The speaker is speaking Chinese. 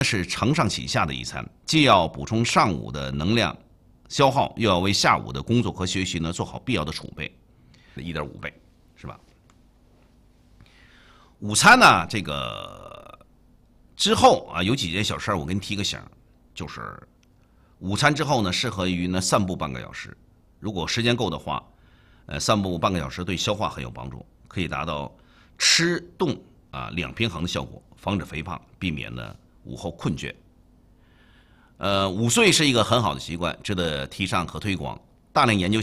是承上启下的一餐，既要补充上午的能量消耗，又要为下午的工作和学习呢做好必要的储备，1.5倍，是吧？午餐呢，这个之后啊，有几件小事我给你提个醒，就是午餐之后呢，适合于呢散步半个小时。如果时间够的话，散步半个小时对消化很有帮助，可以达到吃动两平衡的效果，防止肥胖，避免呢午后困倦。午睡是一个很好的习惯，值得提倡和推广。大量研究